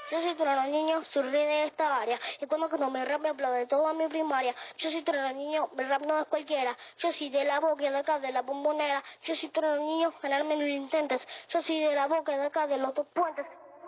Yo soy trueno niño, soy rey de esta área. Y cuando me rap me aplaude toda mi primaria. Yo soy trueno niño, mi rap no es cualquiera. Yo soy de la boca de acá, de la bombonera. Yo soy trueno niño, ganarme no lo intentes. Yo soy de la boca de acá, de los dos puentes.